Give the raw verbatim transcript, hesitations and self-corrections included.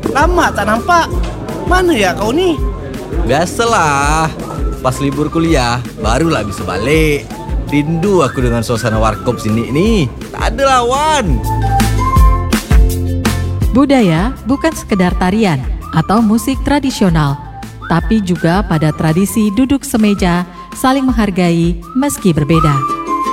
Lama tak nampak. Mana ya kau ni? Biasalah, pas libur kuliah barulah bisa balik. Rindu aku dengan suasana warkop sini nih. Tak ada lawan. Budaya bukan sekedar tarian atau musik tradisional, tapi juga pada tradisi duduk semeja, saling menghargai meski berbeda.